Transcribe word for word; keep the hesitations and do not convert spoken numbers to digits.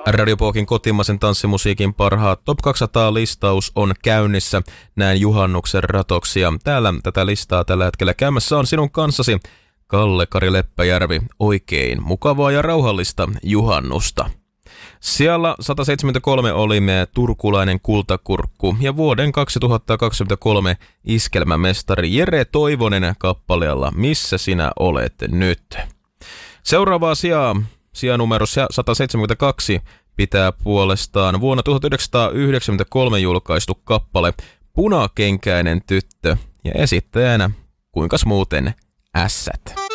Radio Pokin kotimaisen tanssimusiikin parhaat Top kaksisataa-listaus on käynnissä näin juhannuksen ratoksi. Ja täällä tätä listaa tällä hetkellä käymässä on sinun kanssasi Kalle-Kari Leppäjärvi. Oikein mukavaa ja rauhallista juhannusta. Siellä sata seitsemänkymmentäkolme oli me turkulainen Kultakurkku ja vuoden kaksituhattakaksikymmentäkolme iskelmämestari Jere Toivonen kappaleella Missä sinä olet nyt. Seuraavaa sijaa, sija numero sata seitsemänkymmentäkaksi, pitää puolestaan vuonna tuhatyhdeksänsataayhdeksänkymmentäkolme julkaistu kappale Punakenkäinen tyttö ja esittäjänä kuinkas muuten ässät.